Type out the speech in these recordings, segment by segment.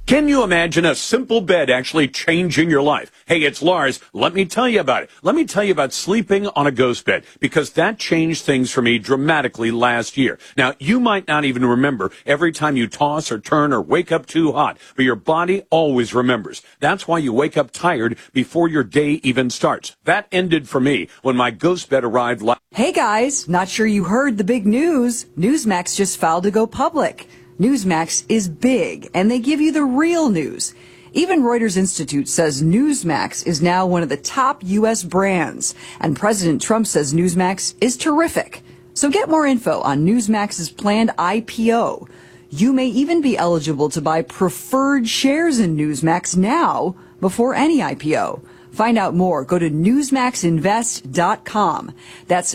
Can you imagine a simple bed actually changing your life? Hey, it's Lars. Let me tell you about it. Let me tell you about sleeping on a ghost bed, because that changed things for me dramatically last year. Now, you might not even remember every time you toss or turn or wake up too hot, but your body always remembers. That's why you wake up tired before your day even starts. That ended for me when my ghost bed arrived. Hey guys, not sure you heard the big news. Newsmax just filed to go public. Newsmax is big, and they give you the real news. Even Reuters Institute says Newsmax is now one of the top U.S. brands, and President Trump says Newsmax is terrific. So get more info on Newsmax's planned IPO. You may even be eligible to buy preferred shares in Newsmax now before any IPO. Find out more. Go to newsmaxinvest.com. That's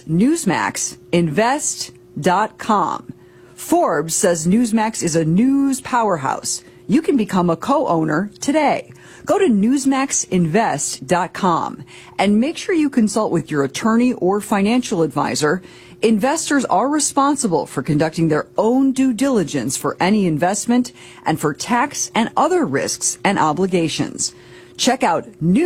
newsmaxinvest.com. Forbes says Newsmax is a news powerhouse. You can become a co-owner today. Go to newsmaxinvest.com and make sure you consult with your attorney or financial advisor. Investors are responsible for conducting their own due diligence for any investment and for tax and other risks and obligations. Check out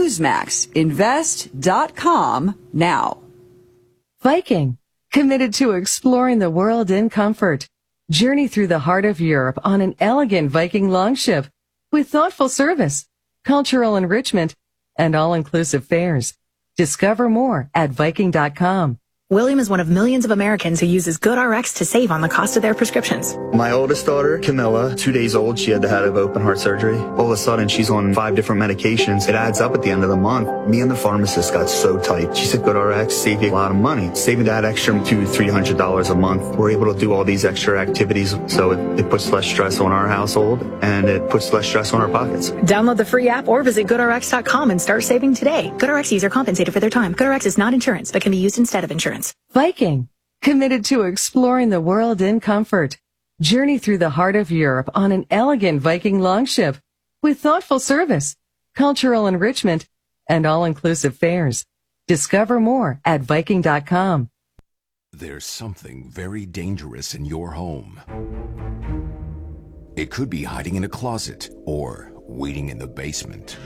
newsmaxinvest.com now. Viking, committed to exploring the world in comfort. Journey through the heart of Europe on an elegant Viking longship with thoughtful service, cultural enrichment, and all-inclusive fares. Discover more at Viking.com. William is one of millions of Americans who uses GoodRx to save on the cost of their prescriptions. My oldest daughter, Camilla, 2 days old, she had to have open heart surgery. All of a sudden, she's on 5 different medications. It adds up at the end of the month. Me and the pharmacist got so tight. She said, GoodRx save you a lot of money. Saving that extra $200-300 a month. We're able to do all these extra activities, so it puts less stress on our household, and it puts less stress on our pockets. Download the free app or visit GoodRx.com and start saving today. GoodRx users are compensated for their time. GoodRx is not insurance, but can be used instead of insurance. Viking, committed to exploring the world in comfort. Journey through the heart of Europe on an elegant Viking longship with thoughtful service, cultural enrichment, and all-inclusive fares. Discover more at Viking.com. There's something very dangerous in your home. It could be hiding in a closet or waiting in the basement.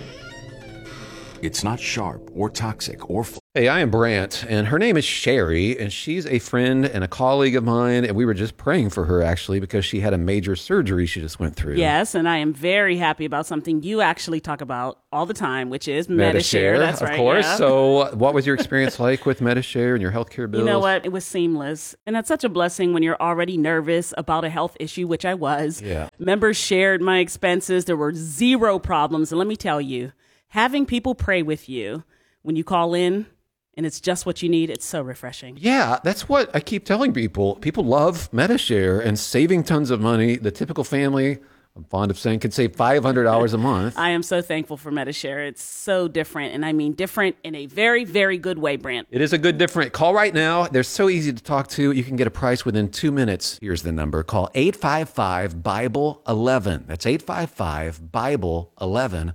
It's not sharp or toxic or... Hey, I am Brant, and her name is Sherry, and she's a friend and a colleague of mine, and we were just praying for her, actually, because she had a major surgery she just went through. Yes, and I am very happy about something you actually talk about all the time, which is Medi-Share. That's right, of course. Yeah. So what was your experience like with Medi-Share and your healthcare bills? You know what? It was seamless, and that's such a blessing when you're already nervous about a health issue, which I was. Yeah. Members shared my expenses. There were zero problems, and let me tell you, having people pray with you when you call in and it's just what you need, it's so refreshing. Yeah, that's what I keep telling people. People love Medi-Share and saving tons of money. The typical family, I'm fond of saying, can save $500 a month. I am so thankful for Medi-Share. It's so different, and I mean different in a very, very good way, Brant. It is a good different. Call right now. They're so easy to talk to. You can get a price within 2 minutes. Here's the number. Call 855-BIBLE-11. That's 855-BIBLE-11.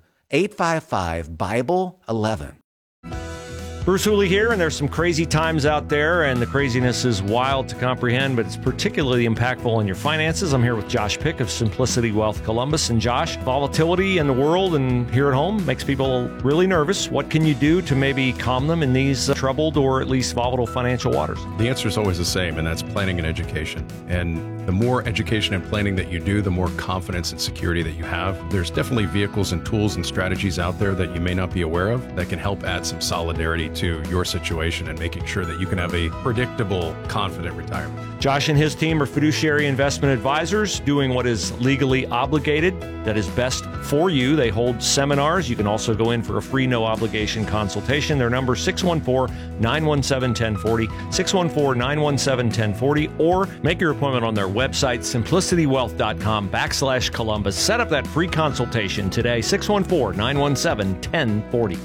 855-BIBLE-11. Bruce Hooley here, and there's some crazy times out there, and the craziness is wild to comprehend, but it's particularly impactful on your finances. I'm here with Josh Pick of Simplicity Wealth Columbus. And Josh, volatility in the world and here at home makes people really nervous. What can you do to maybe calm them in these troubled or at least volatile financial waters? The answer is always the same, and that's planning and education. And the more education and planning that you do, the more confidence and security that you have. There's definitely vehicles and tools and strategies out there that you may not be aware of that can help add some solidarity to your situation and making sure that you can have a predictable, confident retirement. Josh and his team are fiduciary investment advisors doing what is legally obligated, that is best for you. They hold seminars. You can also go in for a free, no-obligation consultation. Their number is 614-917-1040, 614-917-1040, or make your appointment on their website, simplicitywealth.com/Columbus. Set up that free consultation today, 614-917-1040.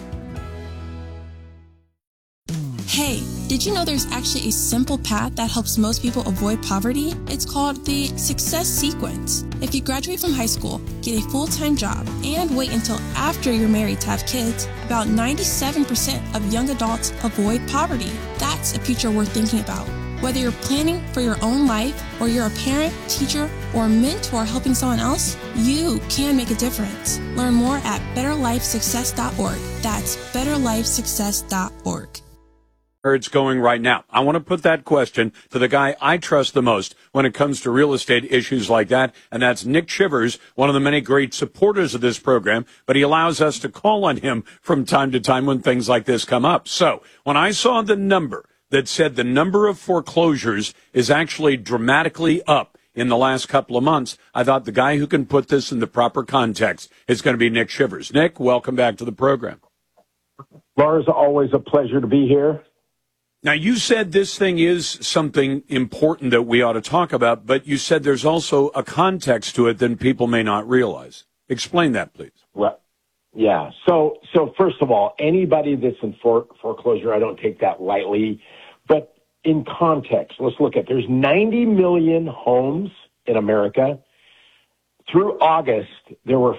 Hey, did you know there's actually a simple path that helps most people avoid poverty? It's called the Success Sequence. If you graduate from high school, get a full-time job, and wait until after you're married to have kids, about 97% of young adults avoid poverty. That's a future worth thinking about. Whether you're planning for your own life or you're a parent, teacher, or mentor helping someone else, you can make a difference. Learn more at betterlifesuccess.org. That's betterlifesuccess.org. Where it's going right now. I want to put that question to the guy I trust the most when it comes to real estate issues like that, and that's Nick Shivers, one of the many great supporters of this program, but he allows us to call on him from time to time when things like this come up. So when I saw the number that said the number of foreclosures is actually dramatically up in the last couple of months, I thought the guy who can put this in the proper context is going to be Nick Shivers. Nick, welcome back to the program. Lars, always a pleasure to be here. Now, you said this thing is something important that we ought to talk about, but you said there's also a context to it that people may not realize. Explain that, please. Well, yeah. So first of all, anybody that's in foreclosure, I don't take that lightly. But in context, let's look at, there's 90 million homes in America. Through August, there were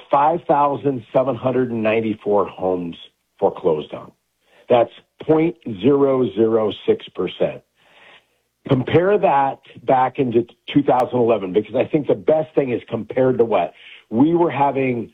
5,794 homes foreclosed on. That's 0.006%. Compare that back into 2011, because I think the best thing is compared to what? We were having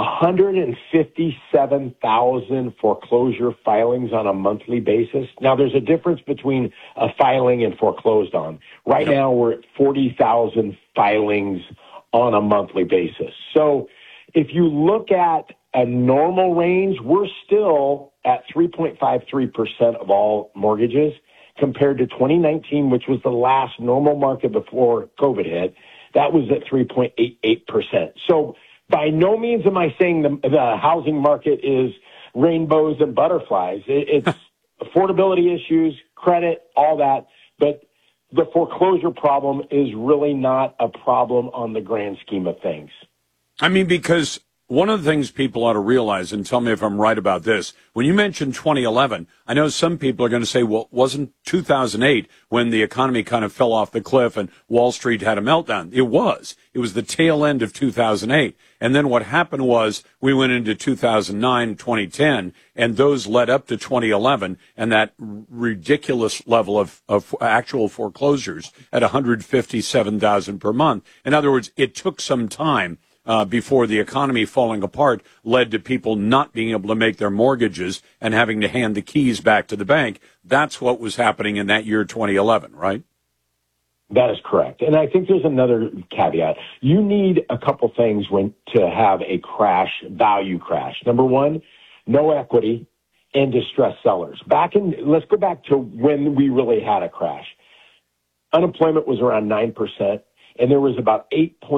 157,000 foreclosure filings on a monthly basis. Now, there's a difference between a filing and foreclosed on. Right now, we're at 40,000 filings on a monthly basis. So if you look at a normal range, we're still at 3.53% of all mortgages, compared to 2019, which was the last normal market before COVID hit. That was at 3.88%. So by no means am I saying the housing market is rainbows and butterflies. It's affordability issues, credit, all that. But the foreclosure problem is really not a problem on the grand scheme of things. I mean, because one of the things people ought to realize, and tell me if I'm right about this, when you mentioned 2011, I know some people are going to say, well, wasn't 2008 when the economy kind of fell off the cliff and Wall Street had a meltdown? It was. It was the tail end of 2008. And then what happened was we went into 2009, 2010, and those led up to 2011 and that ridiculous level of actual foreclosures at 157,000 per month. In other words, it took some time before the economy falling apart led to people not being able to make their mortgages and having to hand the keys back to the bank. That's what was happening in that year 2011, right? That is correct. And I think there's another caveat. You need a couple things to have a crash, value crash. Number one, no equity and distressed sellers. Let's go back to when we really had a crash. Unemployment was around 9%, and there was about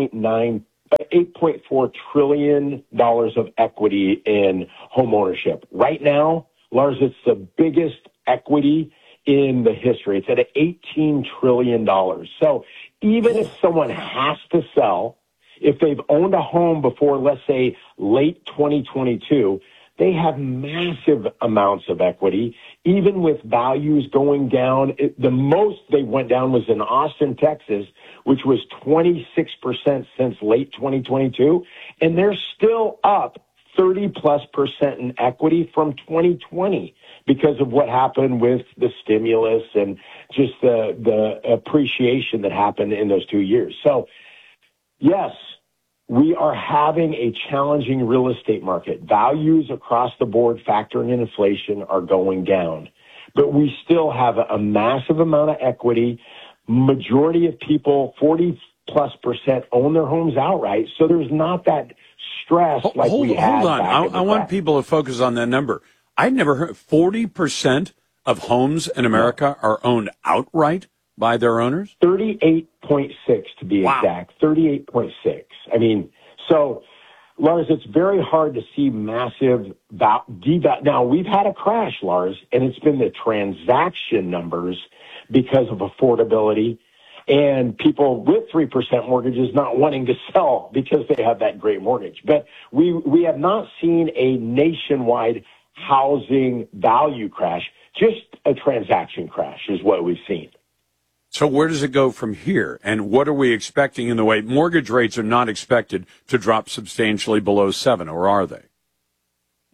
$8.4 trillion of equity in home ownership. Right now, Lars, it's the biggest equity in the history. It's at $18 trillion. So even if someone has to sell, if they've owned a home before, let's say, late 2022, they have massive amounts of equity, even with values going down. The most they went down was in Austin, Texas, which was 26% since late 2022. And they're still up 30+% in equity from 2020 because of what happened with the stimulus and just the appreciation that happened in those 2 years. So, yes, we are having a challenging real estate market. Values across the board, factoring in inflation, are going down. But we still have a massive amount of equity. Majority of people, 40+% own their homes outright. So there's not that stress like we had. Hold on. I want people to focus on that number. I'd never heard 40% of homes in America are owned outright by their owners? 38.6 to be exact. 38.6. I mean, so, Lars, it's very hard to see massive Now, we've had a crash, Lars, and it's been the transaction numbers because of affordability and people with 3% mortgages not wanting to sell because they have that great mortgage. But we have not seen a nationwide housing value crash. Just a transaction crash is what we've seen. So where does it go from here? And what are we expecting in the way? Mortgage rates are not expected to drop substantially below 7, or are they?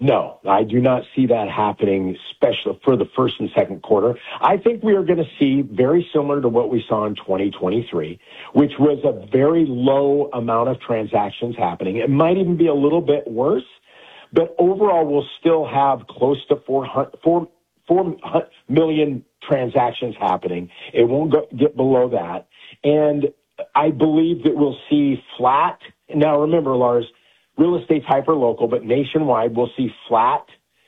No, I do not see that happening, especially for the first and second quarter. I think we are going to see very similar to what we saw in 2023, which was a very low amount of transactions happening. It might even be a little bit worse, but overall we'll still have close to 4 million transactions happening. It won't get below that. And I believe that we'll see flat. Now, remember, Lars, real estate's hyper-local, but nationwide we'll see flat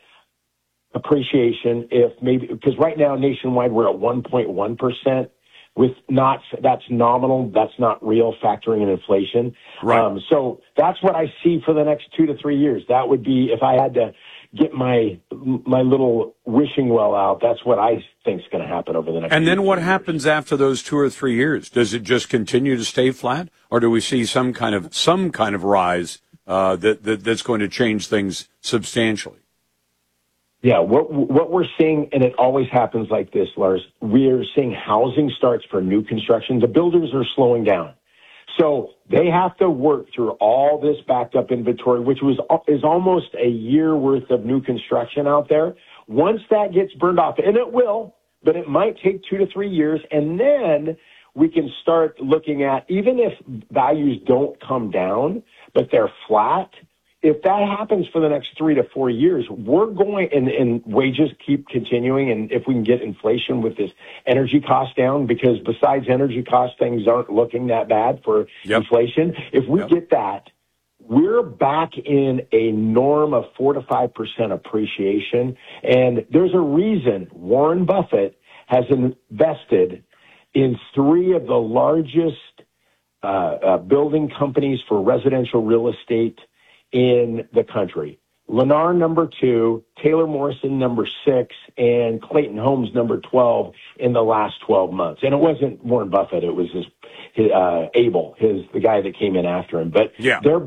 appreciation because right now nationwide we're at 1.1% that's nominal, that's not real, factoring in inflation. Right. So that's what I see for the next 2 to 3 years. That would be, if I had to get my little wishing well out, that's what I think is going to happen over the next. And then what happens after those 2 or 3 years? Does it just continue to stay flat, or do we see some kind of rise that's going to change things substantially? Yeah, what we're seeing, and it always happens like this, Lars, we're seeing housing starts for new construction. The builders are slowing down. So they have to work through all this backed up inventory, which is almost a year worth of new construction out there. Once that gets burned off, and it will, but it might take 2 to 3 years, and then we can start looking at, even if values don't come down, but they're flat, if that happens for the next 3 to 4 years, we're going, and wages keep continuing, and if we can get inflation with this energy cost down, because besides energy costs, things aren't looking that bad for inflation. If we get that, we're back in a norm of 4 to 5% appreciation, and there's a reason Warren Buffett has invested in 3 of the largest building companies for residential real estate in the country. Lennar number 2, Taylor Morrison number 6, and Clayton Homes number 12 in the last 12 months. And it wasn't Warren Buffett; it was Abel, the guy that came in after him. But they're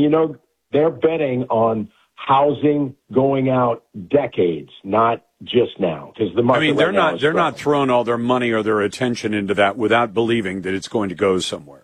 betting on housing going out decades, not just now, because the market. I mean, they're not throwing all their money or their attention into that without believing that it's going to go somewhere.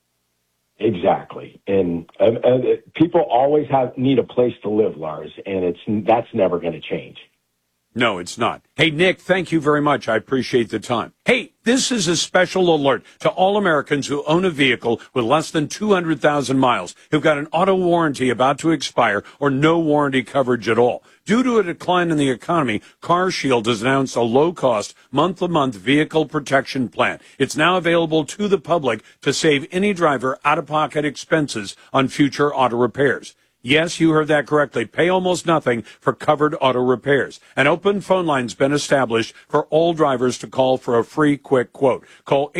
Exactly, and people always need a place to live, Lars, and that's never going to change. No, it's not. Hey, Nick, thank you very much. I appreciate the time. Hey, this is a special alert to all Americans who own a vehicle with less than 200,000 miles, who've got an auto warranty about to expire or no warranty coverage at all. Due to a decline in the economy, CarShield has announced a low-cost, month-to-month vehicle protection plan. It's now available to the public to save any driver out-of-pocket expenses on future auto repairs. Yes, you heard that correctly. Pay almost nothing for covered auto repairs. An open phone line's been established for all drivers to call for a free, quick quote. Call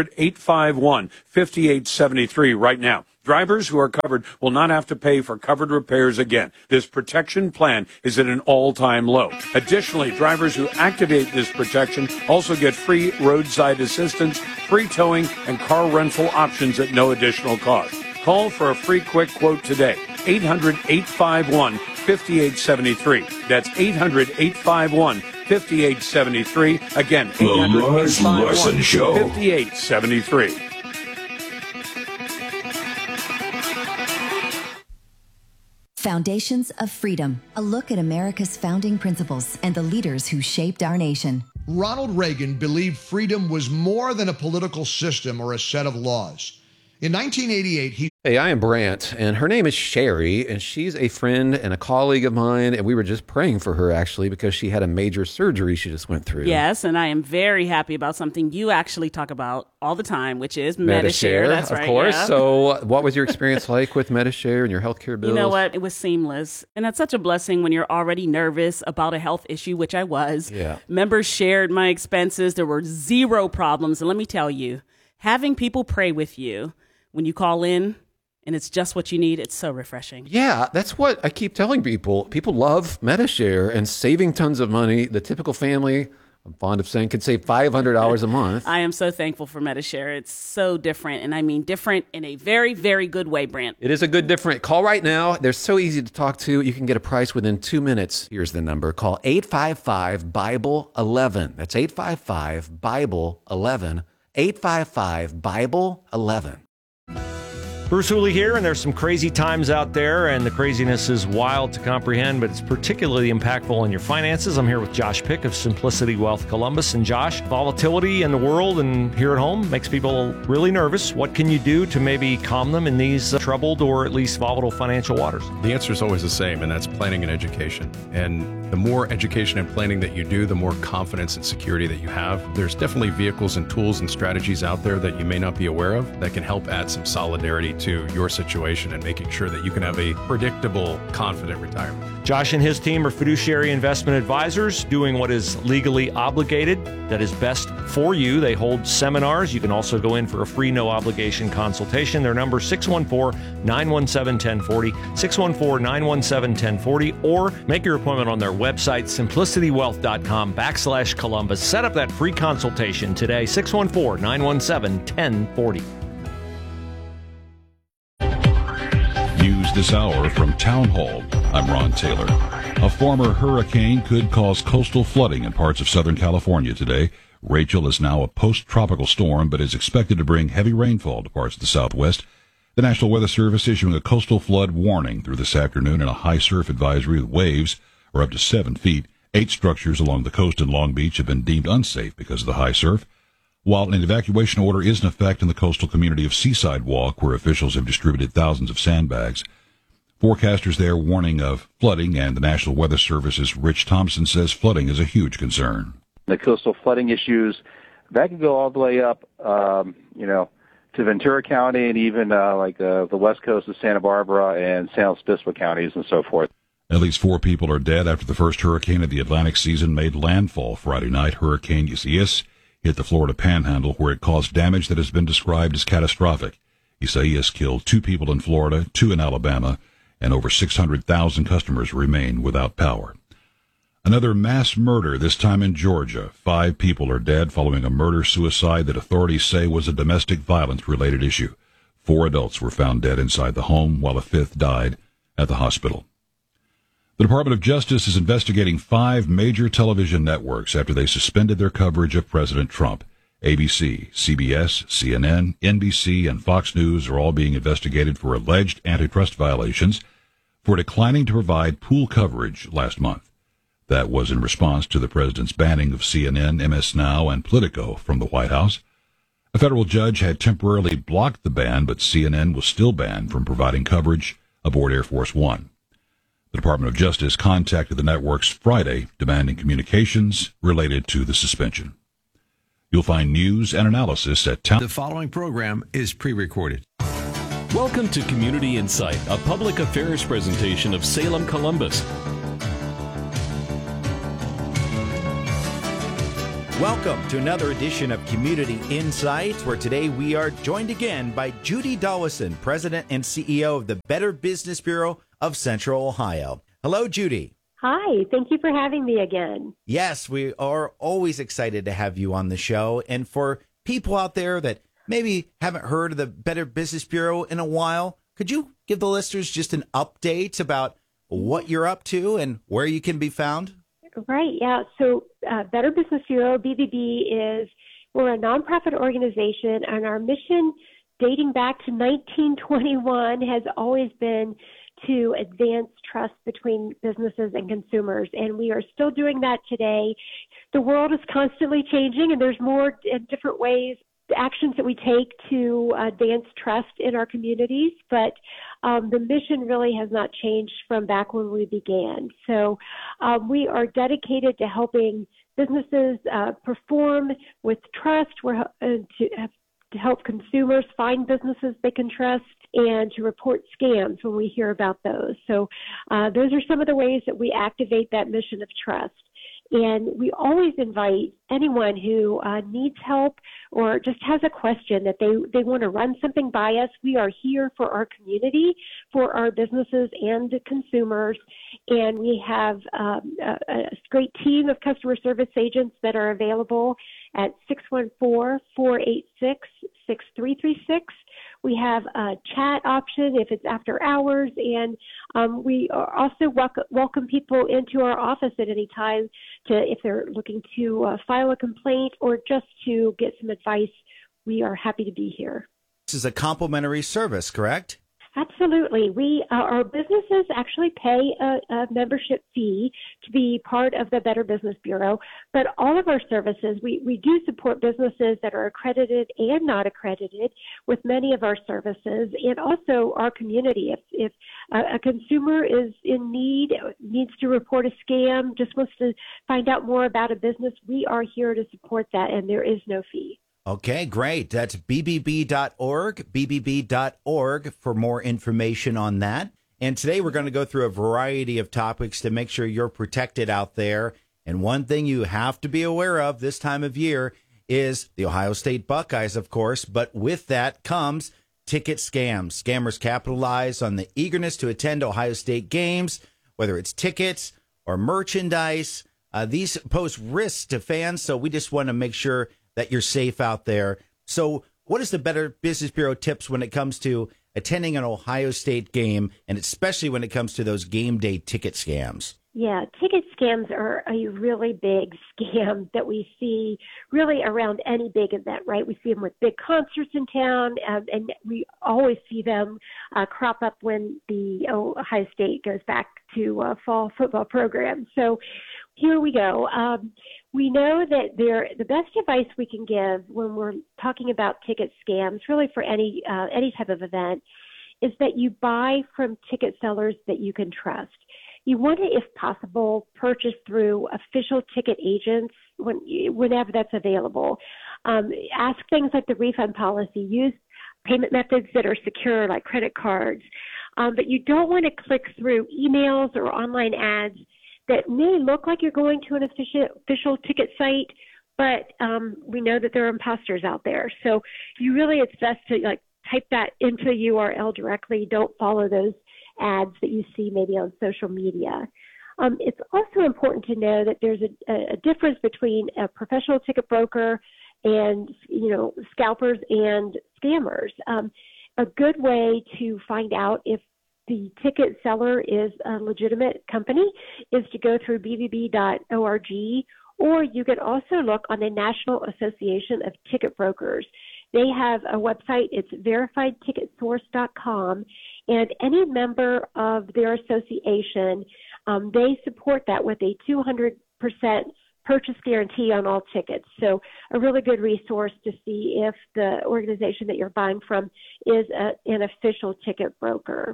800-851-5873 right now. Drivers who are covered will not have to pay for covered repairs again. This protection plan is at an all-time low. Additionally, drivers who activate this protection also get free roadside assistance, free towing, and car rental options at no additional cost. Call for a free quick quote today. 800-851-5873. That's 800-851-5873. Again, 800-851-5873. Foundations of Freedom, a look at America's founding principles and the leaders who shaped our nation. Ronald Reagan believed freedom was more than a political system or a set of laws. In 1988, Hey, I am Brant, and her name is Sherry, and she's a friend and a colleague of mine, and we were just praying for her, actually, because she had a major surgery she just went through. Yes, and I am very happy about something you actually talk about all the time, which is Medi-Share. That's right, of course. Yeah. So what was your experience like with Medi-Share and your healthcare bills? You know what? It was seamless. And that's such a blessing when you're already nervous about a health issue, which I was. Yeah. Members shared my expenses. There were 0 problems. And let me tell you, having people pray with you when you call in, and it's just what you need, it's so refreshing. Yeah, that's what I keep telling people. People love Medi-Share and saving tons of money. The typical family, I'm fond of saying, could save $500 a month. I am so thankful for Medi-Share. It's so different, and I mean different in a very, very good way, Brant. It is a good different. Call right now. They're so easy to talk to. You can get a price within 2 minutes. Here's the number. Call 855-BIBLE-11. That's 855-BIBLE-11. 855-BIBLE-11. Bruce Hooley here, and there's some crazy times out there, and the craziness is wild to comprehend, but it's particularly impactful on your finances. I'm here with Josh Pick of Simplicity Wealth Columbus. And Josh, volatility in the world and here at home makes people really nervous. What can you do to maybe calm them in these troubled or at least volatile financial waters? The answer is always the same, and that's planning and education. And the more education and planning that you do, the more confidence and security that you have. There's definitely vehicles and tools and strategies out there that you may not be aware of that can help add some solidarity to your situation and making sure that you can have a predictable, confident retirement. Josh and his team are fiduciary investment advisors doing what is legally obligated, that is best for you. They hold seminars. You can also go in for a free, no obligation consultation. Their number 614-917-1040, 614-917-1040, or make your appointment on their website, simplicitywealth.com/Columbus. Set up that free consultation today, 614-917-1040. News this hour from Town Hall. I'm Ron Taylor. A former hurricane could cause coastal flooding in parts of Southern California today. Rachel is now a post-tropical storm, but is expected to bring heavy rainfall to parts of the Southwest. The National Weather Service issuing a coastal flood warning through this afternoon and a high surf advisory with waves are up to 7 feet. 8 structures along the coast in Long Beach have been deemed unsafe because of the high surf, while an evacuation order is in effect in the coastal community of Seaside Walk, where officials have distributed thousands of sandbags. Forecasters there warning of flooding, and the National Weather Service's Rich Thompson says flooding is a huge concern. The coastal flooding issues, that could go all the way up, to Ventura County and even the west coast of Santa Barbara and San Luis Obispo counties and so forth. At least 4 people are dead after the first hurricane of the Atlantic season made landfall Friday night. Hurricane Isaias hit the Florida Panhandle, where it caused damage that has been described as catastrophic. Isaias killed 2 people in Florida, 2 in Alabama, and over 600,000 customers remain without power. Another mass murder, this time in Georgia. 5 people are dead following a murder-suicide that authorities say was a domestic violence-related issue. 4 adults were found dead inside the home, while a 5th died at the hospital. The Department of Justice is investigating 5 major television networks after they suspended their coverage of President Trump. ABC, CBS, CNN, NBC, and Fox News are all being investigated for alleged antitrust violations for declining to provide pool coverage last month. That was in response to the president's banning of CNN, MS Now, and Politico from the White House. A federal judge had temporarily blocked the ban, but CNN was still banned from providing coverage aboard Air Force One. The Department of Justice contacted the networks Friday, demanding communications related to the suspension. You'll find news and analysis at The following program is pre-recorded. Welcome to Community Insight, a public affairs presentation of Salem, Columbus. Welcome to another edition of Community Insight, where today we are joined again by Judy Dawson, President and CEO of the Better Business Bureau of Central Ohio. Hello, Judy. Hi, thank you for having me again. Yes, we are always excited to have you on the show. And for people out there that maybe haven't heard of the Better Business Bureau in a while, could you give the listeners just an update about what you're up to and where you can be found? Right, yeah. So Better Business Bureau, BBB, we're a nonprofit organization, and our mission dating back to 1921 has always been to advance trust between businesses and consumers, and we are still doing that today. The world is constantly changing, and there's more different ways, actions that we take to advance trust in our communities, but the mission really has not changed from back when we began. So we are dedicated to helping businesses perform with trust. We're to help consumers find businesses they can trust, and to report scams when we hear about those. So those are some of the ways that we activate that mission of trust. And we always invite anyone who needs help or just has a question that they want to run something by us. We are here for our community, for our businesses and consumers. And we have a great team of customer service agents that are available at 614-486-6336. We have a chat option if it's after hours, and we also welcome people into our office at any time if they're looking to file a complaint or just to get some advice. We are happy to be here. This is a complimentary service, correct? Absolutely. Our businesses actually pay a membership fee to be part of the Better Business Bureau, but all of our services, we do support businesses that are accredited and not accredited with many of our services, and also our community. If a consumer is in need, needs to report a scam, just wants to find out more about a business, we are here to support that, and there is no fee. Okay, great. That's bbb.org, bbb.org for more information on that. And today we're going to go through a variety of topics to make sure you're protected out there. And one thing you have to be aware of this time of year is the Ohio State Buckeyes, of course, but with that comes ticket scams. Scammers capitalize on the eagerness to attend Ohio State games, whether it's tickets or merchandise. These pose risks to fans, so we just want to make sure that you're safe out there. So what is the Better Business Bureau tips when it comes to attending an Ohio State game, and especially when it comes to those game day ticket scams? Yeah, ticket scams are a really big scam that we see really around any big event, right? We see them with big concerts in town, and we always see them crop up when the Ohio State goes back to fall football program. So here we go. We know that the best advice we can give when we're talking about ticket scams, really for any type of event, is that you buy from ticket sellers that you can trust. You want to, if possible, purchase through official ticket agents whenever that's available. Ask things like the refund policy. Use payment methods that are secure, like credit cards. But you don't want to click through emails or online ads that may look like you're going to an official ticket site, but we know that there are imposters out there. So it's best to type that into the URL directly. Don't follow those ads that you see maybe on social media. It's also important to know that there's a difference between a professional ticket broker and scalpers and scammers. A good way to find out if the ticket seller is a legitimate company is to go through bbb.org, or you can also look on the National Association of Ticket Brokers. They have a website. It's verifiedticketsource.com, and any member of their association, they support that with a 200% purchase guarantee on all tickets. So a really good resource to see if the organization that you're buying from is an official ticket broker.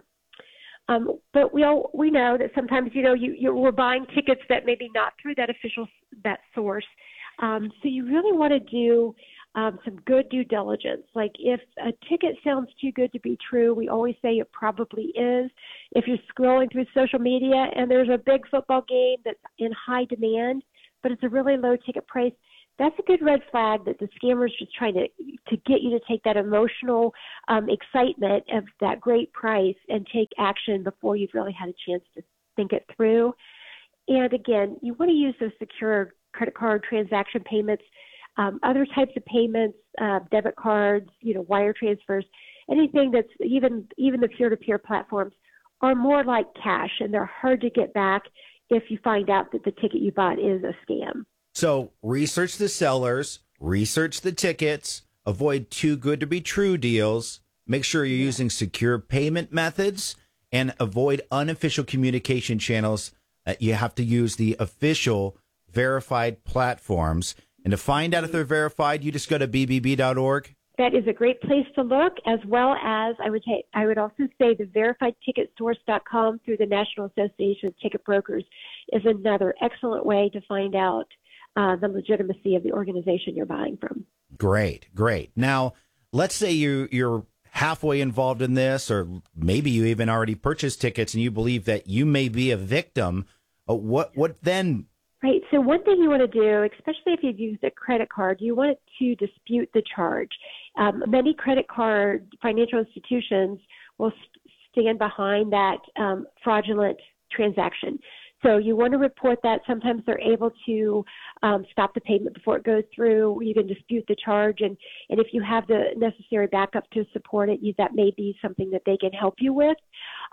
But we know that sometimes, we're buying tickets that maybe not through that source. So you really want to do some good due diligence. Like if a ticket sounds too good to be true, we always say it probably is. If you're scrolling through social media and there's a big football game that's in high demand, but it's a really low ticket price, that's a good red flag that the scammer's just trying to get you to take that emotional excitement of that great price and take action before you've really had a chance to think it through. And again, you want to use those secure credit card transaction payments, other types of payments, debit cards, wire transfers, anything that's even the peer-to-peer platforms are more like cash, and they're hard to get back if you find out that the ticket you bought is a scam. So research the sellers, research the tickets, avoid too good to be true deals, make sure you're using secure payment methods, and avoid unofficial communication channels. You have to use the official verified platforms. And to find out if they're verified, you just go to bbb.org. That is a great place to look, as well as I would also say the verifiedticketsource.com through the National Association of Ticket Brokers is another excellent way to find out the legitimacy of the organization you're buying from. Great. Now, let's say you're halfway involved in this, or maybe you even already purchased tickets and you believe that you may be a victim. What then? Right. So one thing you want to do, especially if you've used a credit card, you want to dispute the charge. Many credit card financial institutions will stand behind that fraudulent transaction. So you want to report that. Sometimes they're able to stop the payment before it goes through. You can dispute the charge, and if you have the necessary backup to support it, that may be something that they can help you with.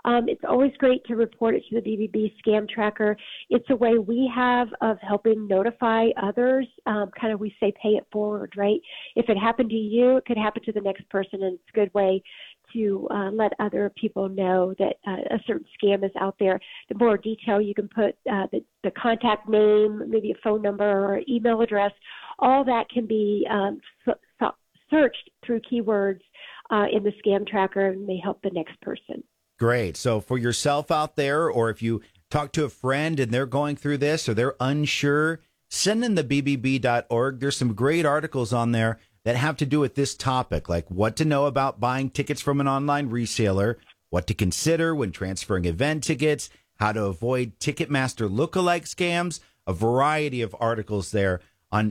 It's always great to report it to the BBB Scam Tracker. It's a way we have of helping notify others. Kind of, we say pay it forward, right? If it happened to you, it could happen to the next person, and it's a good way to let other people know that a certain scam is out there. The more detail you can put, the contact name, maybe a phone number or email address, all that can be searched through keywords in the Scam Tracker, and may help the next person. Great. So for yourself out there, or if you talk to a friend and they're going through this or they're unsure, send in the bbb.org. There's some great articles on there that have to do with this topic, like what to know about buying tickets from an online reseller, what to consider when transferring event tickets, how to avoid Ticketmaster lookalike scams, a variety of articles there on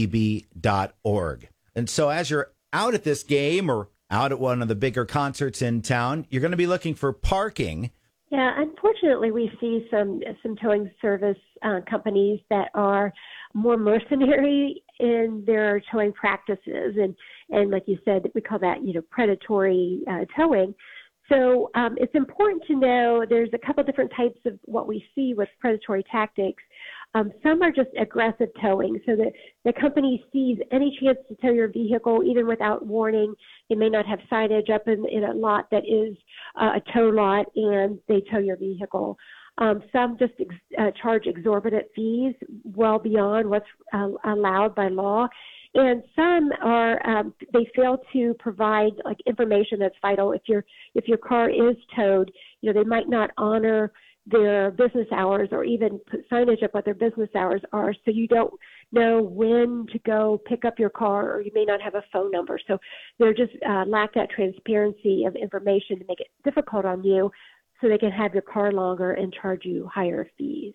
bbb.org. And so as you're out at this game or out at one of the bigger concerts in town, you're going to be looking for parking. Yeah, unfortunately, we see some towing service companies that are more mercenary in their towing practices, and like you said, we call that predatory towing. So it's important to know there's a couple different types of what we see with predatory tactics. Some are just aggressive towing, so that the company sees any chance to tow your vehicle even without warning. They may not have signage up in a lot that is a tow lot, and they tow your vehicle. Some just charge exorbitant fees well beyond what's allowed by law. And some are they fail to provide like information that's vital. If your car is towed, they might not honor their business hours or even put signage up what their business hours are, so you don't know when to go pick up your car, or you may not have a phone number. So they're just lack that transparency of information to make it difficult on you, so they can have your car longer and charge you higher fees.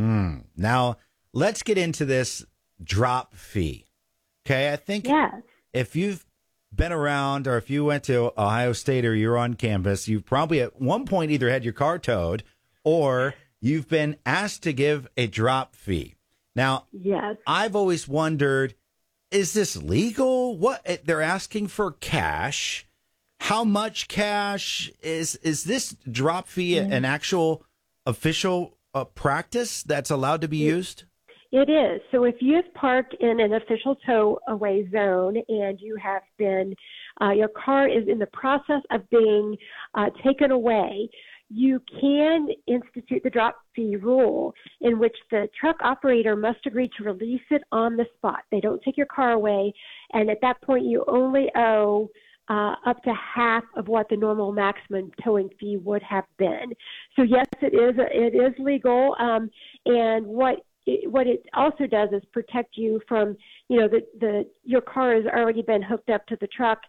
Now, let's get into this drop fee. Okay, I think if you've been around, or if you went to Ohio State or you're on campus, you've probably at one point either had your car towed or you've been asked to give a drop fee. Now, I've always wondered, is this legal? What they're asking for cash? How much cash? Is this drop fee an actual official practice that's allowed to be used? It is. So if you've parked in an official tow away zone and you have been, your car is in the process of being taken away, you can institute the drop fee rule, in which the truck operator must agree to release it on the spot. They don't take your car away, and at that point you only owe up to half of what the normal maximum towing fee would have been. So yes, it is legal, and what it also does is protect you from, your car has already been hooked up to the truck.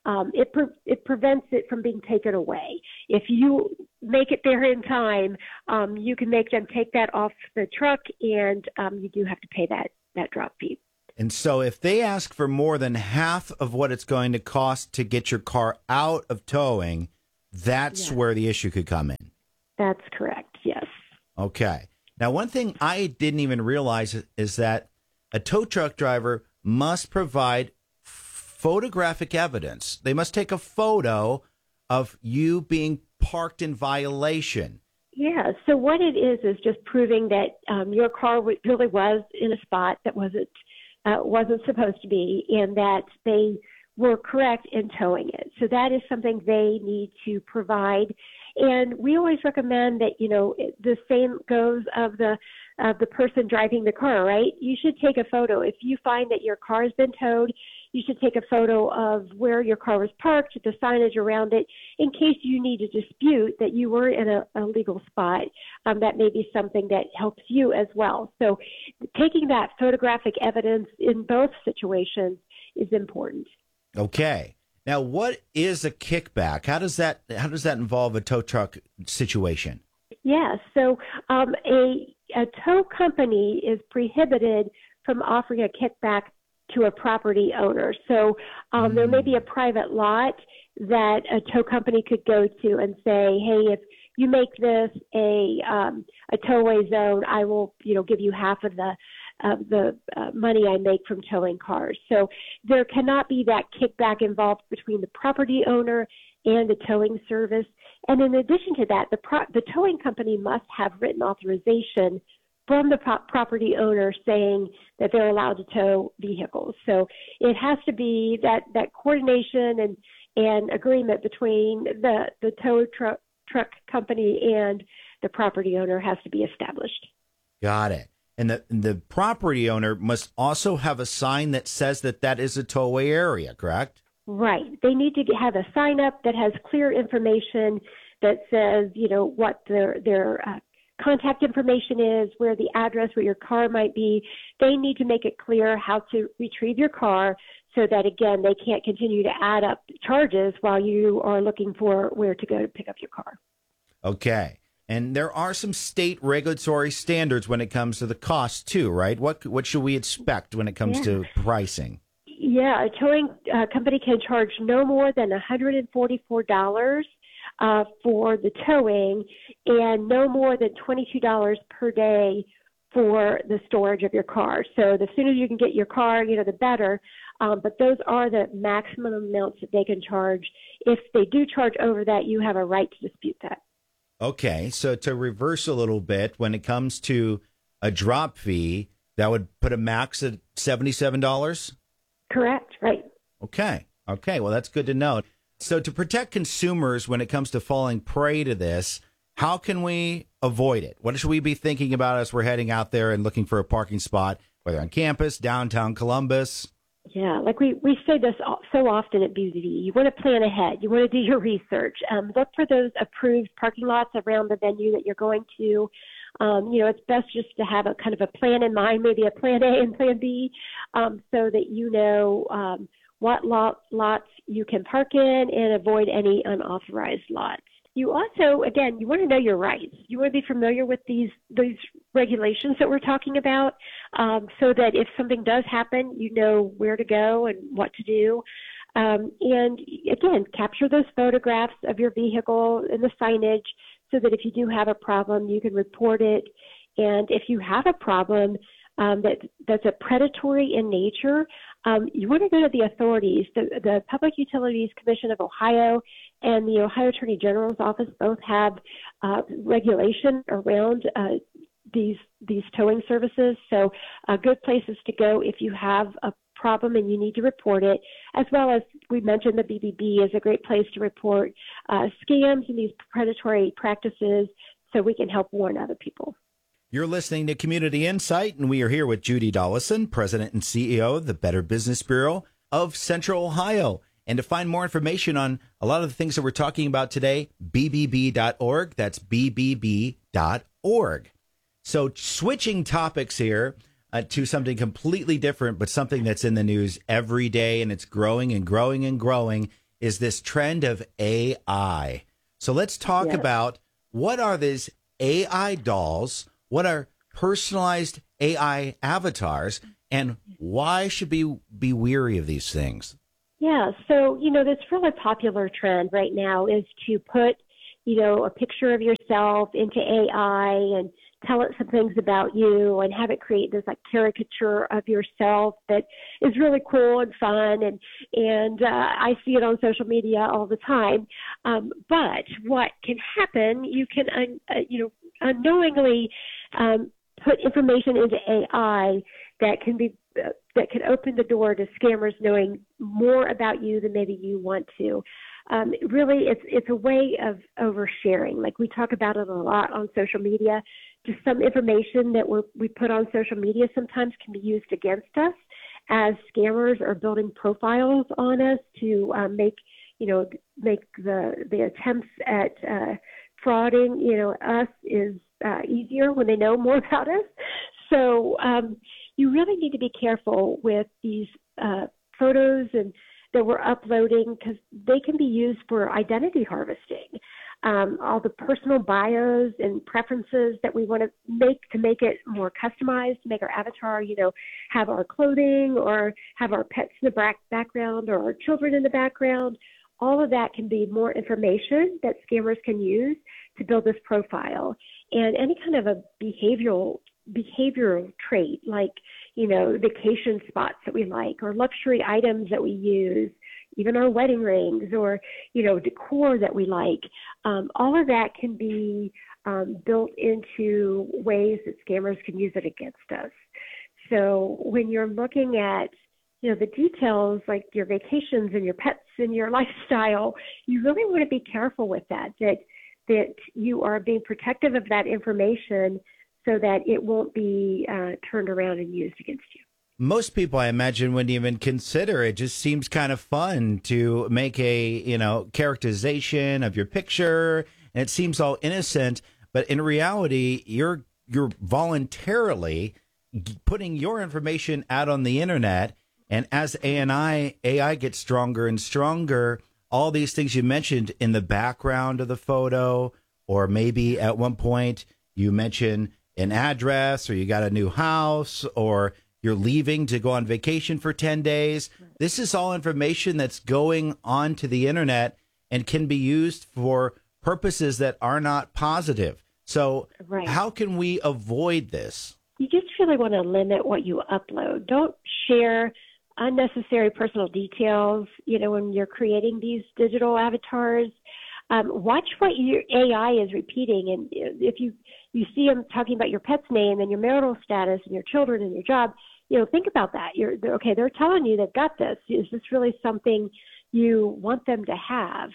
It prevents it from being taken away. If you make it there in time, you can make them take that off the truck, and you do have to pay that drop fee. And so if they ask for more than half of what it's going to cost to get your car out of towing, that's where the issue could come in. That's correct, yes. Okay. Now, one thing I didn't even realize is that a tow truck driver must provide photographic evidence. They must take a photo of you being parked in violation. Yeah, so what it is just proving that your car really was in a spot that wasn't supposed to be, and that they were correct in towing it. So that is something they need to provide. And we always recommend that, the same goes of the person driving the car, right? You should take a photo. If you find that your car has been towed, you should take a photo of where your car was parked, the signage around it, in case you need to dispute that you were in a legal spot. That may be something that helps you as well. So taking that photographic evidence in both situations is important. Okay. Now, what is a kickback? How does that involve a tow truck situation? Yeah, so a tow company is prohibited from offering a kickback to a property owner. So there may be a private lot that a tow company could go to and say, hey, if you make this a towaway zone, I will give you half of the money I make from towing cars. So there cannot be that kickback involved between the property owner and the towing service. And in addition to that, the towing company must have written authorization from the property owner saying that they're allowed to tow vehicles. So it has to be that coordination and agreement between the tow truck company and the property owner has to be established. Got it. And the property owner must also have a sign that says that is a towaway area, correct? Right. They need to have a sign up that has clear information that says, what their contact information is, where the address, where your car might be. They need to make it clear how to retrieve your car so that, again, they can't continue to add up charges while you are looking for where to go to pick up your car. Okay. And there are some state regulatory standards when it comes to the cost, too, right? What should we expect when it comes to pricing? Yeah, a towing company can charge no more than $144 for the towing and no more than $22 per day for the storage of your car. So the sooner you can get your car, the better. But those are the maximum amounts that they can charge. If they do charge over that, you have a right to dispute that. Okay, so to reverse a little bit, when it comes to a drop fee, that would put a max at $77? Correct, right. Okay, well, that's good to know. So to protect consumers when it comes to falling prey to this, how can we avoid it? What should we be thinking about as we're heading out there and looking for a parking spot, whether on campus, downtown Columbus? Yeah, like we say this so often at BBB, you want to plan ahead. You want to do your research. Look for those approved parking lots around the venue that you're going to. It's best just to have a kind of a plan in mind, maybe a plan A and plan B, so that you know what lots you can park in and avoid any unauthorized lots. You also, again, you want to know your rights. You want to be familiar with these regulations that we're talking about, so that if something does happen, you know where to go and what to do. And again, capture those photographs of your vehicle and the signage so that if you do have a problem, you can report it. And if you have a problem that's a predatory in nature, you want to go to the authorities. The Public Utilities Commission of Ohio and the Ohio Attorney General's office both have regulation around these towing services. So good places to go if you have a problem and you need to report it, as well as we mentioned the BBB is a great place to report scams and these predatory practices so we can help warn other people. You're listening to Community Insight, and we are here with Judy Dollison, President and CEO of the Better Business Bureau of Central Ohio. And to find more information on a lot of the things that we're talking about today, bbb.org. That's bbb.org. So switching topics here to something completely different, but something that's in the news every day, and it's growing and growing and growing, is this trend of AI. So let's talk about what are these AI dolls, what are personalized AI avatars, and why should we be weary of these things? Yeah, so, this really popular trend right now is to put, a picture of yourself into AI and tell it some things about you and have it create this caricature of yourself that is really cool and fun. And I see it on social media all the time. But what can happen, you can, unknowingly put information into AI that can open the door to scammers knowing more about you than maybe you want to. Really, it's a way of oversharing. Like we talk about it a lot on social media. Just some information that we put on social media sometimes can be used against us as scammers are building profiles on us to make the attempts at frauding us is easier when they know more about us. So you really need to be careful with these photos and that we're uploading because they can be used for identity harvesting. All the personal bios and preferences that we want to make it more customized, to make our avatar, have our clothing or have our pets in the background or our children in the background. All of that can be more information that scammers can use to build this profile. And any kind of a behavioral trait like, vacation spots that we like or luxury items that we use, even our wedding rings or, decor that we like. All of that can be built into ways that scammers can use it against us. So when you're looking at, the details like your vacations and your pets and your lifestyle, you really want to be careful with that you are being protective of that information so that it won't be turned around and used against you. Most people, I imagine, wouldn't even consider it. Just seems kind of fun to make a, characterization of your picture, and it seems all innocent. But in reality, you're voluntarily putting your information out on the internet. And as AI gets stronger and stronger, all these things you mentioned in the background of the photo, or maybe at one point you mention an address, or you got a new house, or you're leaving to go on vacation for 10 days. This is all information that's going onto the internet and can be used for purposes that are not positive. So how can we avoid this? You just really want to limit what you upload. Don't share unnecessary personal details, when you're creating these digital avatars. Watch what your AI is repeating. And if you see them talking about your pet's name and your marital status and your children and your job, think about that. They're telling you they've got this. Is this really something you want them to have?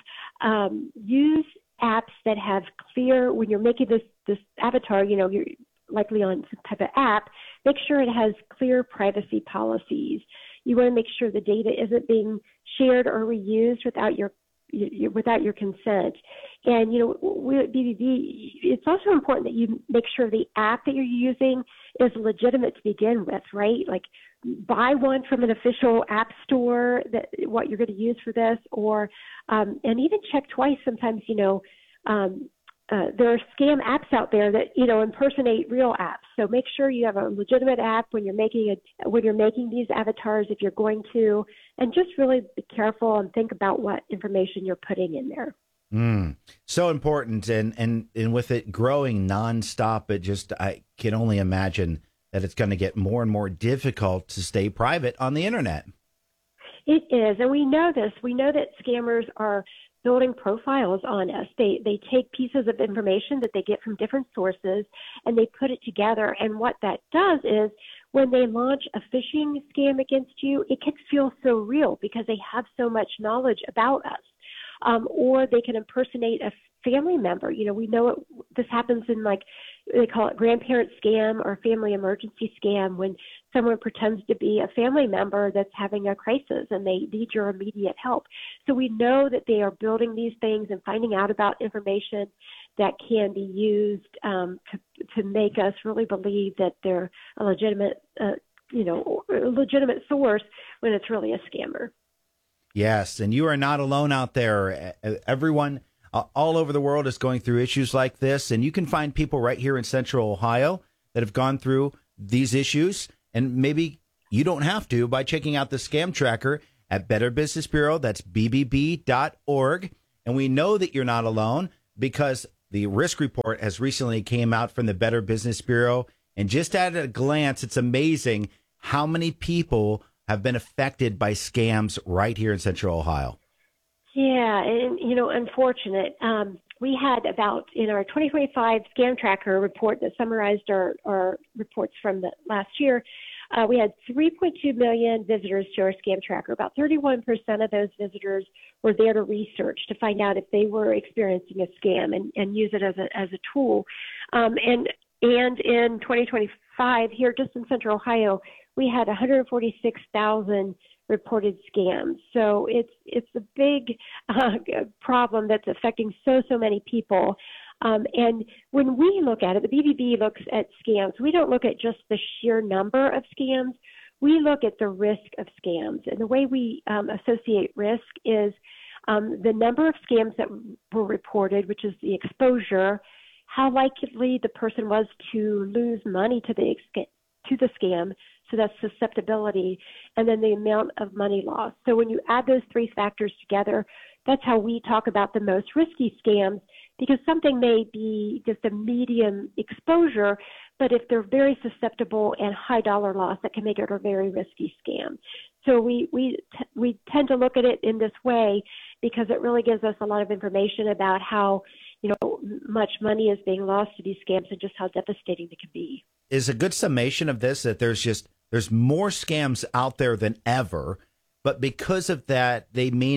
Use apps that have clear, when you're making this avatar, you're likely on some type of app, make sure it has clear privacy policies. You want to make sure the data isn't being shared or reused without your consent. And, we at BBB, it's also important that you make sure the app that you're using is legitimate to begin with, right? Like buy one from an official app store, what you're going to use for this, or, and even check twice. Sometimes, there are scam apps out there that, impersonate real apps. So make sure you have a legitimate app when you're making these avatars, if you're going to, and just really be careful and think about what information you're putting in there. So important. And with it growing nonstop, I can only imagine that it's going to get more and more difficult to stay private on the internet. It is. And we know this. We know that scammers are building profiles on us. They take pieces of information that they get from different sources and they put it together. And what that does is when they launch a phishing scam against you, it can feel so real because they have so much knowledge about us. Or they can impersonate a family member. We know this happens in they call it grandparent scam or family emergency scam, when someone pretends to be a family member that's having a crisis and they need your immediate help. So we know that they are building these things and finding out about information that can be used to make us really believe that they're a legitimate, legitimate source when it's really a scammer. Yes, and you are not alone out there. Everyone all over the world is going through issues like this, and you can find people right here in Central Ohio that have gone through these issues, and maybe you don't have to by checking out the Scam Tracker at Better Business Bureau. That's bbb.org, and we know that you're not alone because the risk report has recently came out from the Better Business Bureau, and just at a glance, it's amazing how many people have been affected by scams right here in Central Ohio. Yeah, and, unfortunate. We had in our 2025 Scam Tracker report that summarized our reports from the last year, we had 3.2 million visitors to our Scam Tracker. About 31% of those visitors were there to research, to find out if they were experiencing a scam and use it as a tool. And in 2025, here just in Central Ohio, we had 146,000 reported scams. So it's a big problem that's affecting so many people. And when we look at it, the BBB looks at scams. We don't look at just the sheer number of scams. We look at the risk of scams. And the way we associate risk is the number of scams that were reported, which is the exposure, how likely the person was to lose money to the scam, so that's susceptibility, and then the amount of money lost. So when you add those three factors together, that's how we talk about the most risky scams, because something may be just a medium exposure, but if they're very susceptible and high dollar loss, that can make it a very risky scam. So we tend to look at it in this way because it really gives us a lot of information about how, much money is being lost to these scams and just how devastating they can be. Is a good summation of this that there's more scams out there than ever, but because of that, they may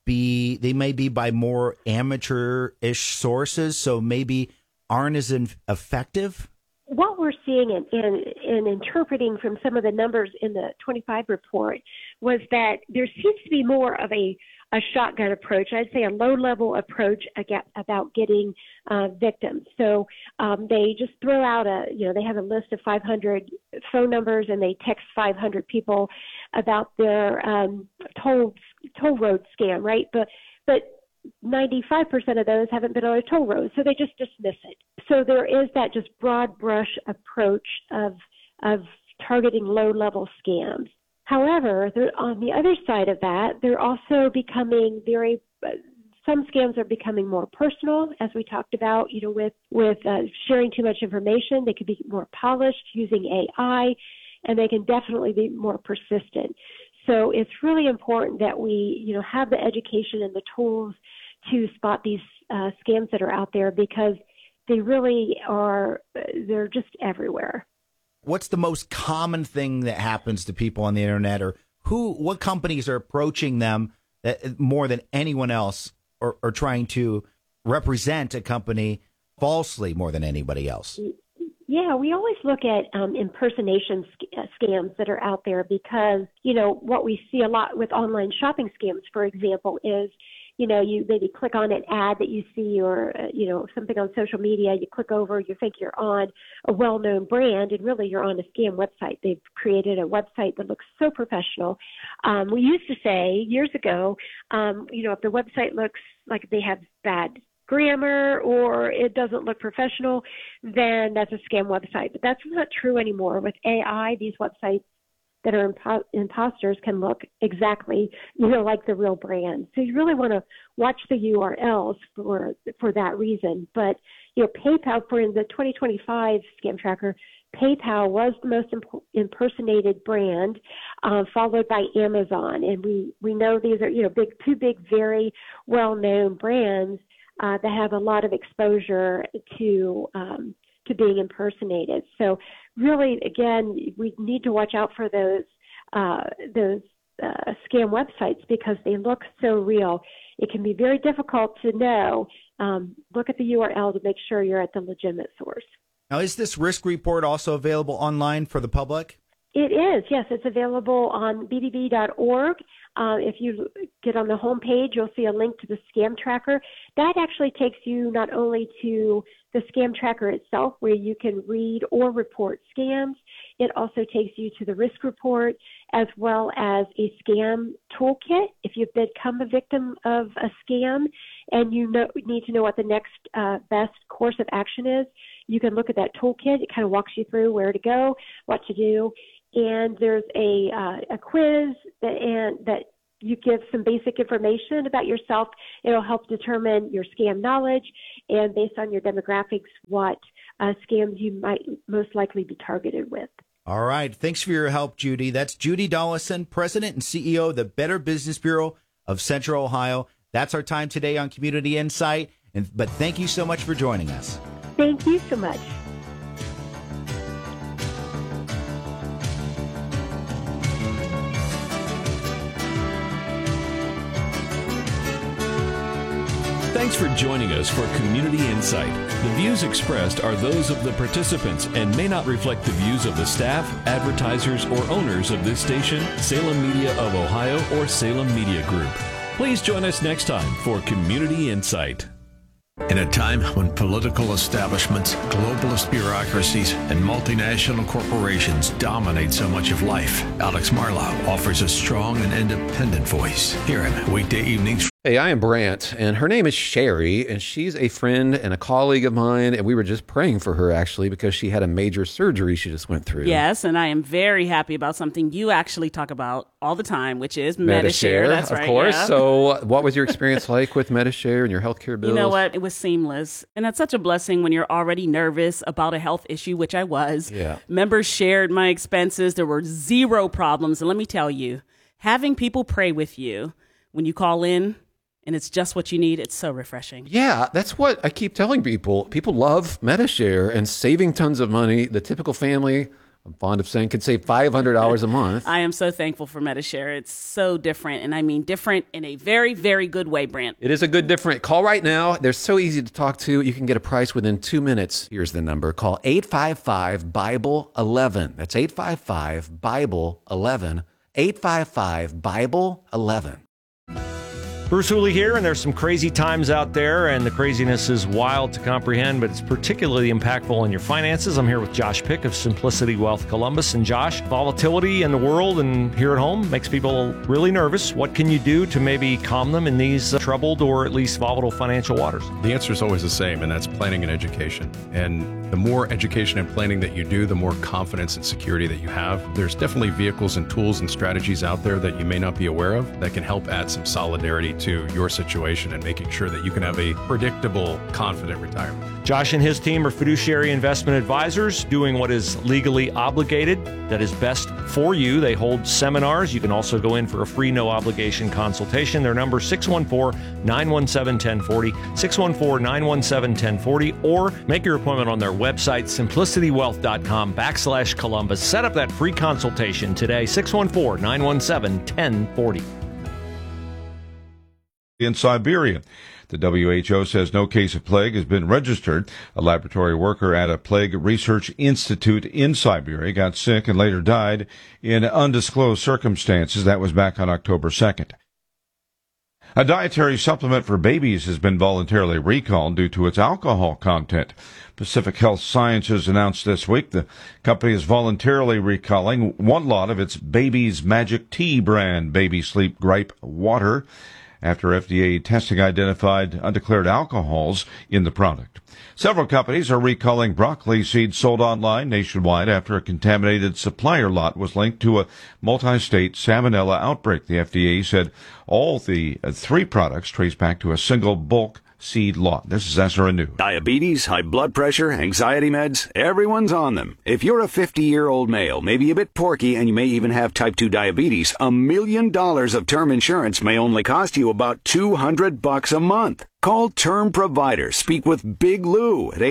be by more amateur-ish sources, so maybe aren't as effective? What we're seeing in interpreting from some of the numbers in the 25 report was that there seems to be more of a shotgun approach. I'd say a low-level approach about getting victims. So they just throw out they have a list of 500 phone numbers and they text 500 people about their toll road scam, right? But 95% of those haven't been on a toll road, so they just dismiss it. So there is that just broad brush approach of targeting low-level scams. However, on the other side of that, they're also becoming some scams are becoming more personal, as we talked about, with sharing too much information. They could be more polished using AI, and they can definitely be more persistent. So it's really important that we, have the education and the tools to spot these scams that are out there because they really are, they're just everywhere. What's the most common thing that happens to people on the internet, or what companies are approaching them more than anyone else, or trying to represent a company falsely more than anybody else? Yeah, we always look at impersonation scams that are out there because, what we see a lot with online shopping scams, for example, is, you maybe click on an ad that you see or, something on social media, you click over, you think you're on a well-known brand, and really you're on a scam website. They've created a website that looks so professional. We used to say years ago, if the website looks like they have bad grammar or it doesn't look professional, then that's a scam website. But that's not true anymore. With AI, these websites that are imposters can look exactly, like the real brand. So you really want to watch the URLs for that reason. But, PayPal, for in the 2025 Scam Tracker, PayPal was the most impersonated brand, followed by Amazon. And we know these are, two big, very well-known brands that have a lot of exposure to being impersonated. So really, again, we need to watch out for those scam websites because they look so real. It can be very difficult to know. Look at the URL to make sure you're at the legitimate source. Now, is this risk report also available online for the public? It is, yes. It's available on bbb.org. If you get on the home page, you'll see a link to the Scam Tracker. That actually takes you not only to the Scam Tracker itself, where you can read or report scams. It also takes you to the risk report as well as a scam toolkit. If you've become a victim of a scam and you need to know what the next best course of action is, you can look at that toolkit. It kind of walks you through where to go, what to do. And there's a quiz that you give some basic information about yourself. It'll help determine your scam knowledge and based on your demographics, what scams you might most likely be targeted with. All right. Thanks for your help, Judy. That's Judy Dollison, President and CEO of the Better Business Bureau of Central Ohio. That's our time today on Community Insight. But thank you so much for joining us. Thank you so much. Thanks for joining us for Community Insight. The views expressed are those of the participants and may not reflect the views of the staff, advertisers, or owners of this station, Salem Media of Ohio, or Salem Media Group. Please join us next time for Community Insight. In a time when political establishments, globalist bureaucracies, and multinational corporations dominate so much of life, Alex Marlow offers a strong and independent voice. Hear him weekday evenings. Hey, I am Brant, and her name is Sherry, and she's a friend and a colleague of mine, and we were just praying for her, actually, because she had a major surgery she just went through. Yes, and I am very happy about something you actually talk about all the time, which is Medi-Share. That's right, of course. Yeah. So what was your experience like with Medi-Share and your healthcare bills? You know what? It was seamless, and that's such a blessing when you're already nervous about a health issue, which I was. Yeah. Members shared my expenses. There were zero problems, and let me tell you, Having people pray with you when you call in and it's just what you need, it's so refreshing. Yeah, that's what I keep telling people. People love Medi-Share and saving tons of money. The typical family, I'm fond of saying, could save $500 a month. I am so thankful for Medi-Share. It's so different, and I mean different in a very, very good way, Brant. It is a good different. Call right now. They're so easy to talk to. You can get a price within 2 minutes. Here's the number. Call 855-BIBLE-11. That's 855-BIBLE-11. 855-BIBLE-11. Bruce Hooley here, and there's some crazy times out there, and the craziness is wild to comprehend, but it's particularly impactful on your finances. I'm here with Josh Pick of Simplicity Wealth Columbus. And Josh, volatility in the world and here at home makes people really nervous. What can you do to maybe calm them in these troubled or at least volatile financial waters? The answer is always the same, and that's planning and education. And the more education and planning that you do, the more confidence and security that you have. There's definitely vehicles and tools and strategies out there that you may not be aware of that can help add some solidarity to your situation and making sure that you can have a predictable, confident retirement. Josh and his team are fiduciary investment advisors doing what is legally obligated, that is best for you. They hold seminars. You can also go in for a free, no-obligation consultation. Their number is 614-917-1040, 614-917-1040, or make your appointment on their website, simplicitywealth.com/Columbus. Set up that free consultation today, 614-917-1040. In Siberia, the WHO says no case of plague has been registered. A laboratory worker at a plague research institute in Siberia got sick and later died in undisclosed circumstances. That was back on October 2nd. A dietary supplement for babies has been voluntarily recalled due to its alcohol content. Pacific Health Sciences announced this week the company is voluntarily recalling one lot of its Baby's Magic Tea brand baby sleep gripe water after FDA testing identified undeclared alcohols in the product. Several companies are recalling broccoli seeds sold online nationwide after a contaminated supplier lot was linked to a multi-state salmonella outbreak. The FDA said all the three products trace back to a single bulk seed lot. This is SRN News. Diabetes, high blood pressure, anxiety meds, everyone's on them. If you're a 50-year-old male, maybe a bit porky, and you may even have type 2 diabetes, $1 million of term insurance may only cost you about $200 a month. Call Term Provider. Speak with Big Lou at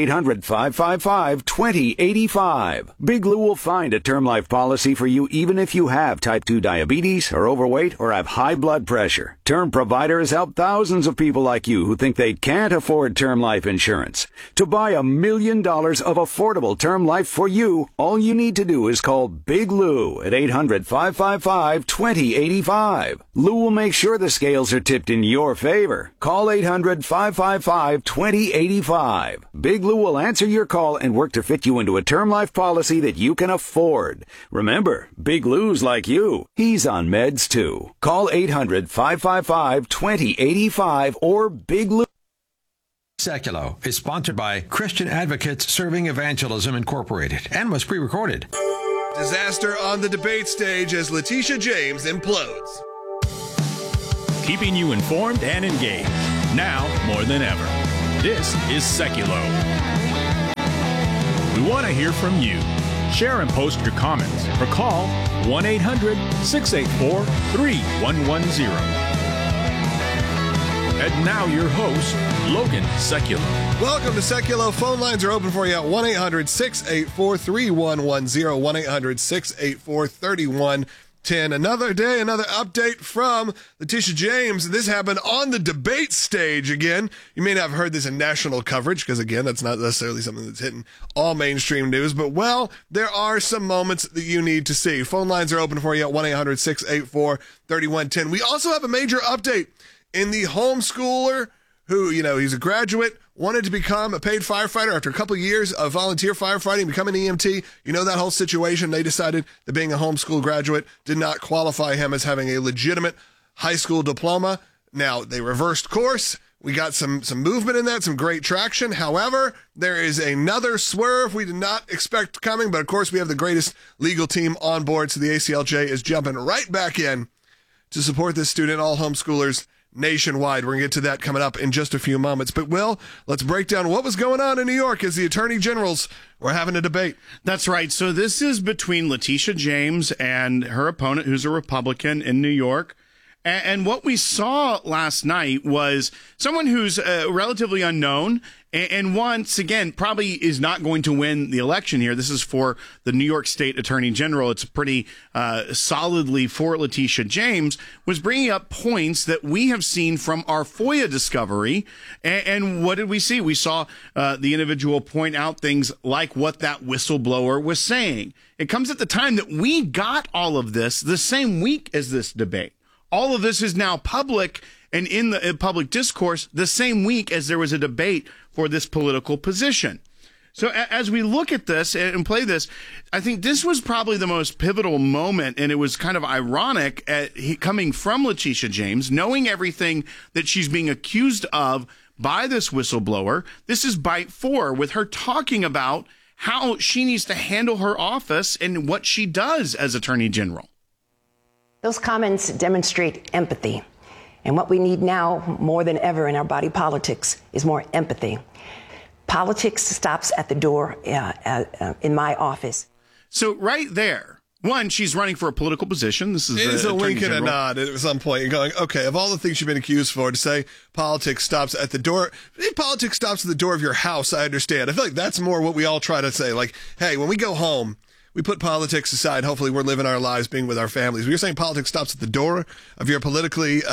800-555-2085. Big Lou will find a term life policy for you even if you have type 2 diabetes, are overweight, or have high blood pressure. Term Provider has helped thousands of people like you who think they can't afford term life insurance. To buy $1 million of affordable term life for you, all you need to do is call Big Lou at 800-555-2085. Lou will make sure the scales are tipped in your favor. Call 800-555-2085. Big Lou will answer your call and work to fit you into a term life policy that you can afford. Remember, Big Lou's like you. He's on meds too. Call 800-555-2085 or Big Lou. Seculo is sponsored by Christian Advocates Serving Evangelism Incorporated and was pre-recorded. Disaster on the debate stage as Letitia James implodes. Keeping you informed and engaged, now more than ever. This is Seculo. We want to hear from you. Share and post your comments or call 1-800-684-3110. And now your host, Logan Seculo. Welcome to Seculo. Phone lines are open for you at 1-800-684-3110, 1-800-684-3110. Another day, another update from Letitia James. This happened on the debate stage again. You may not have heard this in national coverage because, again, that's not necessarily something that's hitting all mainstream news. But, well, there are some moments that you need to see. Phone lines are open for you at 1-800-684-3110. We also have a major update in the homeschooler who, he's a graduate, wanted to become a paid firefighter after a couple of years of volunteer firefighting, become an EMT. That whole situation. They decided that being a homeschool graduate did not qualify him as having a legitimate high school diploma. Now, they reversed course. We got some movement in that, some great traction. However, there is another swerve we did not expect coming, but of course we have the greatest legal team on board, so the ACLJ is jumping right back in to support this student. All homeschoolers nationwide. We're going to get to that coming up in just a few moments. But, Will, let's break down what was going on in New York as the attorney generals were having a debate. That's right. So this is between Letitia James and her opponent, who's a Republican in New York. And what we saw last night was someone who's relatively unknown and once again probably is not going to win the election here. This is for the New York State Attorney General. It's pretty solidly for Letitia James, was bringing up points that we have seen from our FOIA discovery. And what did we see? We saw the individual point out things like what that whistleblower was saying. It comes at the time that we got all of this the same week as this debate. All of this is now public and in the public discourse the same week as there was a debate for this political position. So as we look at this and play this, I think this was probably the most pivotal moment, and it was kind of ironic coming from Letitia James, knowing everything that she's being accused of by this whistleblower. This is bite 4 with her talking about how she needs to handle her office and what she does as Attorney General. Those comments demonstrate empathy. And what we need now more than ever in our body politics is more empathy. Politics stops at the door in my office. So right there, one, she's running for a political position. This is a wink and a nod at some point. You're going, okay, of all the things you've been accused for, to say politics stops at the door, if politics stops at the door of your house, I understand. I feel like that's more what we all try to say. Like, hey, when we go home, we put politics aside. Hopefully we're living our lives being with our families. You're saying politics stops at the door of your politically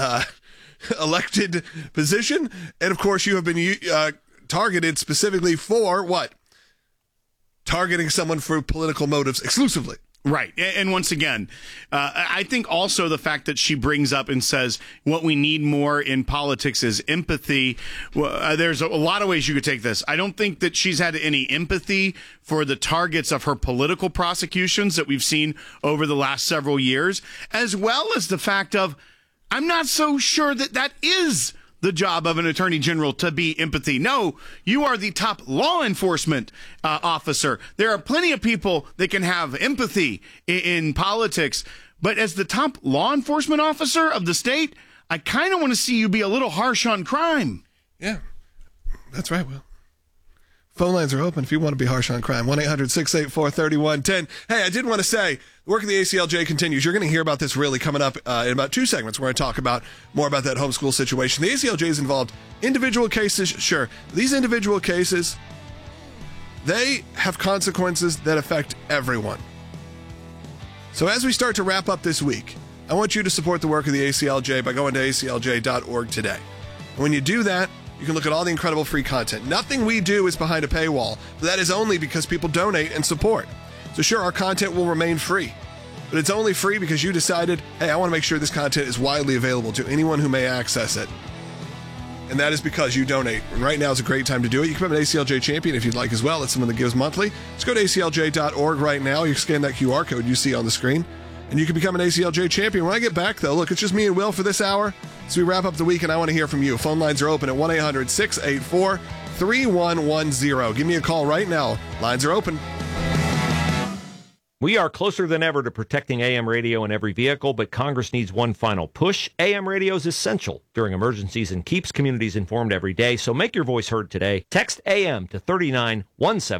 elected position. And, of course, you have been targeted specifically for what? Targeting someone for political motives exclusively. Right. And once again, I think also the fact that she brings up and says what we need more in politics is empathy. There's a lot of ways you could take this. I don't think that she's had any empathy for the targets of her political prosecutions that we've seen over the last several years, as well as the fact of I'm not so sure that that is the job of an attorney general, to be empathy. No, you are the top law enforcement officer. There are plenty of people that can have empathy in politics, but as the top law enforcement officer of the state, I kind of want to see you be a little harsh on crime. Yeah, that's right, Will. Phone lines are open if you want to be harsh on crime. 1-800-684-3110. Hey, I did want to say, the work of the ACLJ continues. You're going to hear about this really coming up in about 2 segments. We're going to talk about more about that homeschool situation. The ACLJ is involved. Individual cases, sure. These individual cases, they have consequences that affect everyone. So as we start to wrap up this week, I want you to support the work of the ACLJ by going to aclj.org today. And when you do that, you can look at all the incredible free content. Nothing we do is behind a paywall, but that is only because people donate and support. So sure, our content will remain free, but it's only free because you decided, hey, I want to make sure this content is widely available to anyone who may access it. And that is because you donate. And right now is a great time to do it. You can become an ACLJ champion if you'd like as well. It's someone that gives monthly. Just go to aclj.org right now. You scan that QR code you see on the screen, and you can become an ACLJ champion. When I get back, though, look, it's just me and Will for this hour. As we wrap up the week, and I want to hear from you. Phone lines are open at 1-800-684-3110. Give me a call right now. Lines are open. We are closer than ever to protecting AM radio in every vehicle, but Congress needs one final push. AM radio is essential during emergencies and keeps communities informed every day, so make your voice heard today. Text AM to 3917.